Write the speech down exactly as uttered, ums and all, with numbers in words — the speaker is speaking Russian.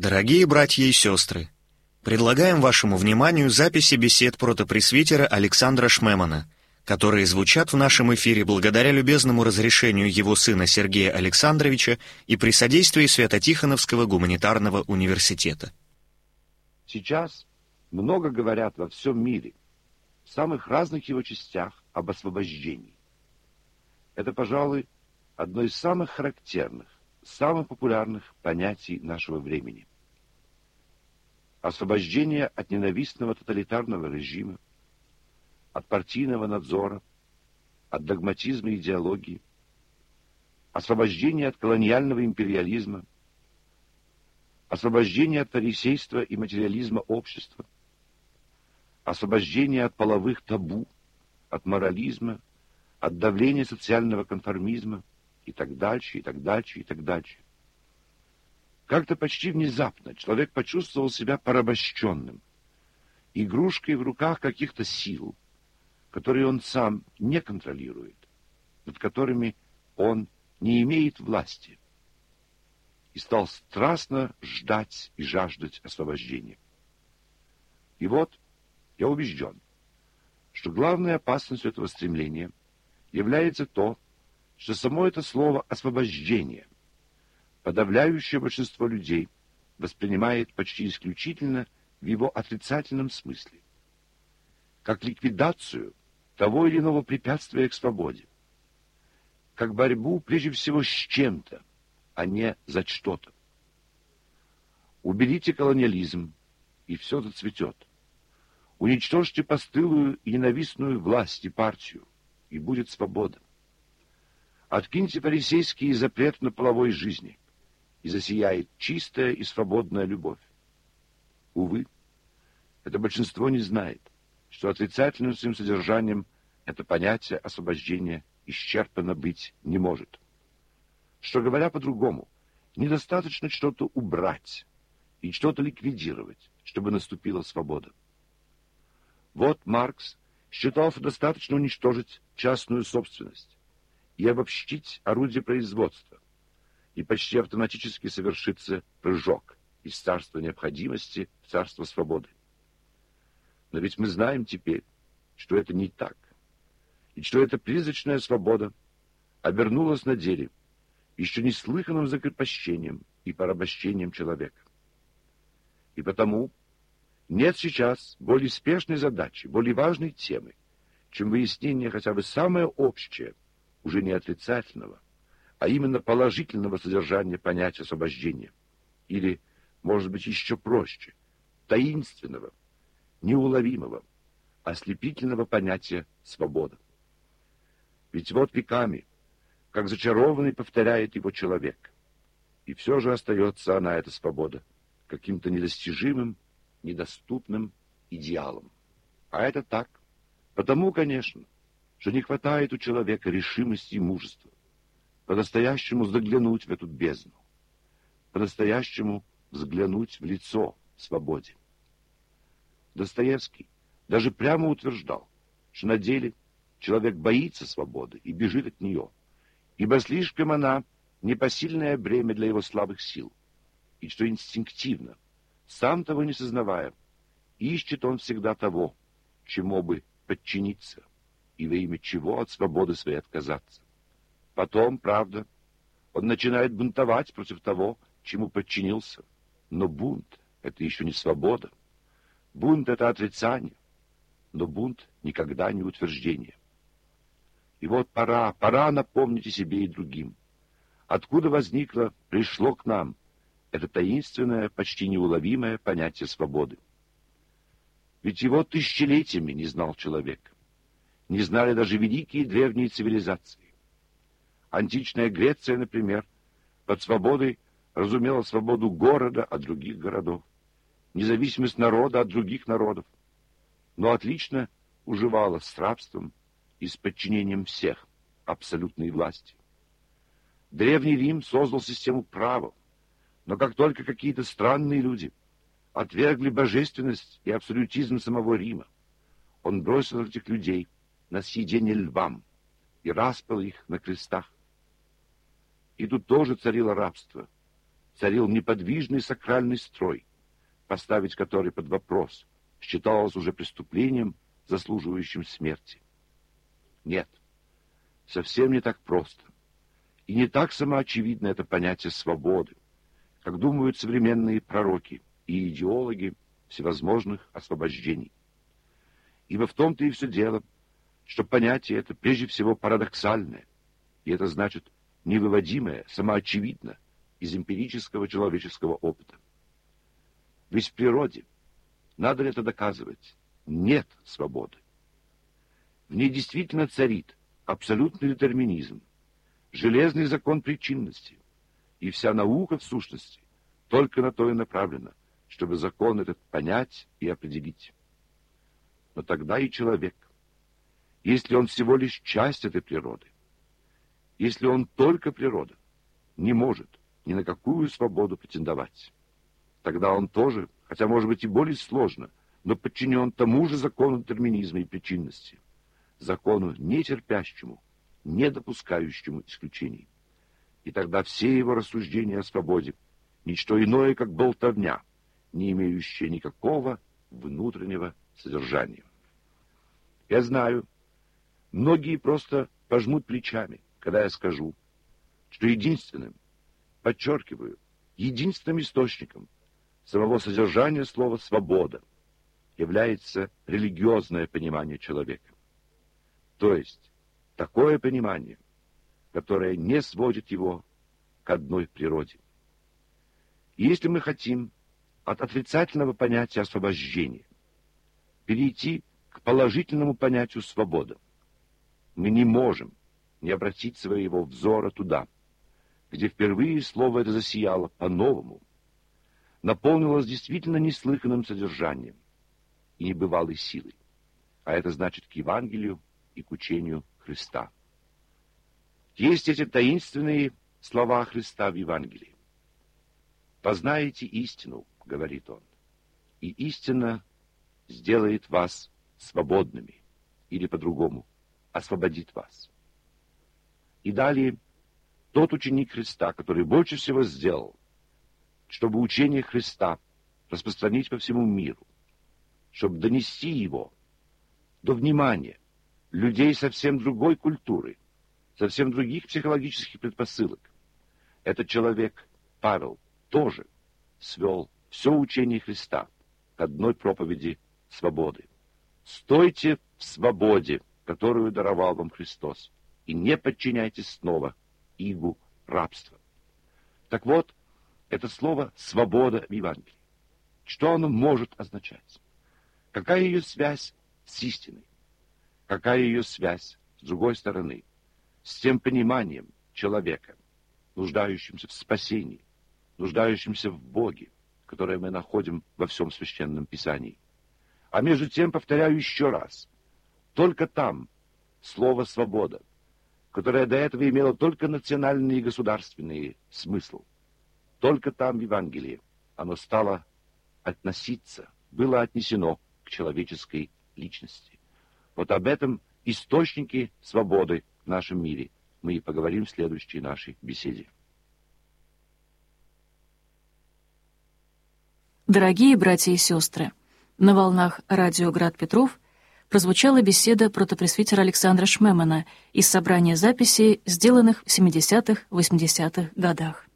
Дорогие братья и сестры, предлагаем вашему вниманию записи бесед протопресвитера Александра Шмемана, которые звучат в нашем эфире благодаря любезному разрешению его сына Сергея Александровича и при содействии Свято-Тихоновского гуманитарного университета. Сейчас много говорят во всем мире, в самых разных его частях, об освобождении. Это, пожалуй, одно из самых характерных, самых популярных понятий нашего времени. Освобождение от ненавистного тоталитарного режима, от партийного надзора, от догматизма и идеологии, освобождение от колониального империализма, освобождение от фарисейства и материализма общества, освобождение от половых табу, от морализма, от давления социального конформизма и так дальше, и так дальше, и так дальше. Как-то почти внезапно человек почувствовал себя порабощенным, игрушкой в руках каких-то сил, которые он сам не контролирует, над которыми он не имеет власти, и стал страстно ждать и жаждать освобождения. И вот я убежден, что главной опасностью этого стремления является то, что само это слово «освобождение» подавляющее большинство людей воспринимает почти исключительно в его отрицательном смысле, как ликвидацию того или иного препятствия к свободе, как борьбу прежде всего с чем-то, а не за что-то. Уберите колониализм, и все зацветет. Уничтожьте постылую и ненавистную власть и партию, и будет свобода. Откиньте фарисейский запрет на половой жизни, и засияет чистая и свободная любовь. Увы, это большинство не знает, что отрицательным своим содержанием это понятие освобождения исчерпанно быть не может. Что, говоря по-другому, недостаточно что-то убрать и что-то ликвидировать, чтобы наступила свобода. Вот Маркс считал, что достаточно уничтожить частную собственность и обобщить орудие производства, и почти автоматически совершится прыжок из царства необходимости в царство свободы. Но ведь мы знаем теперь, что это не так, и что эта призрачная свобода обернулась на деле еще неслыханным закрепощением и порабощением человека. И потому нет сейчас более спешной задачи, более важной темы, чем выяснение хотя бы самое общее, уже не отрицательного, а именно положительного содержания понятия освобождения, или, может быть, еще проще, таинственного, неуловимого, ослепительного понятия свобода. Ведь вот веками, как зачарованный повторяет его человек, и все же остается она, эта свобода, каким-то недостижимым, недоступным идеалом. А это так, потому, конечно, что не хватает у человека решимости и мужества по-настоящему заглянуть в эту бездну, по-настоящему взглянуть в лицо свободе. Достоевский даже прямо утверждал, что на деле человек боится свободы и бежит от нее, ибо слишком она непосильное бремя для его слабых сил, и что инстинктивно, сам того не сознавая, ищет он всегда того, чему бы подчиниться, и во имя чего от свободы своей отказаться. Потом, правда, он начинает бунтовать против того, чему подчинился. Но бунт — это еще не свобода. Бунт — это отрицание. Но бунт никогда не утверждение. И вот пора, пора напомнить о себе и другим. Откуда возникло, пришло к нам это таинственное, почти неуловимое понятие свободы. Ведь его тысячелетиями не знал человек. Не знали даже великие древние цивилизации. Античная Греция, например, под свободой разумела свободу города от других городов, независимость народа от других народов, но отлично уживала с рабством и с подчинением всех абсолютной власти. Древний Рим создал систему права, но как только какие-то странные люди отвергли божественность и абсолютизм самого Рима, он бросил этих людей на съедение львам и распял их на крестах. И тут тоже царило рабство, царил неподвижный сакральный строй, поставить который под вопрос считалось уже преступлением, заслуживающим смерти. Нет, совсем не так просто. И не так самоочевидно это понятие свободы, как думают современные пророки и идеологи всевозможных освобождений. Ибо в том-то и все дело, что понятие это прежде всего парадоксальное, и это значит невыводимое самоочевидно из эмпирического человеческого опыта. Ведь в природе, надо ли это доказывать, нет свободы. В ней действительно царит абсолютный детерминизм, железный закон причинности, и вся наука в сущности только на то и направлена, чтобы закон этот понять и определить. Но тогда и человек, если он всего лишь часть этой природы, если он только природа, не может ни на какую свободу претендовать, тогда он тоже, хотя, может быть, и более сложно, но подчинен тому же закону детерминизма и причинности, закону нетерпящему, не допускающему исключений. И тогда все его рассуждения о свободе — ничто иное, как болтовня, не имеющая никакого внутреннего содержания. Я знаю, многие просто пожмут плечами, когда я скажу, что единственным, подчеркиваю, единственным источником самого содержания слова «свобода» является религиозное понимание человека. То есть такое понимание, которое не сводит его к одной природе. И если мы хотим от отрицательного понятия освобождения перейти к положительному понятию свобода, мы не можем не обратить своего взора туда, где впервые слово это засияло по-новому, наполнилось действительно неслыханным содержанием и небывалой силой, а это значит к Евангелию и к учению Христа. Есть эти таинственные слова Христа в Евангелии. «Познаете истину, — говорит он, — и истина сделает вас свободными», или по-другому, освободит вас. И далее, тот ученик Христа, который больше всего сделал, чтобы учение Христа распространить по всему миру, чтобы донести его до внимания людей совсем другой культуры, совсем других психологических предпосылок. Этот человек, Павел, тоже свел все учение Христа к одной проповеди свободы. Стойте в свободе, которую даровал вам Христос, и не подчиняйтесь снова игу рабства. Так вот, это слово «свобода» в Евангелии. Что оно может означать? Какая ее связь с истиной? Какая ее связь, с другой стороны, с тем пониманием человека, нуждающимся в спасении, нуждающимся в Боге, которое мы находим во всем Священном Писании? А между тем, повторяю еще раз, только там слово «свобода», которое до этого имело только национальный и государственный смысл, только там в Евангелии оно стало относиться, было отнесено к человеческой личности. Вот об этом источнике свободы в нашем мире мы и поговорим в следующей нашей беседе. Дорогие братья и сестры, на волнах радио «Град Петров» прозвучала беседа протопресвитера Александра Шмемана из собрания записей, сделанных в семидесятых-восьмидесятых годах.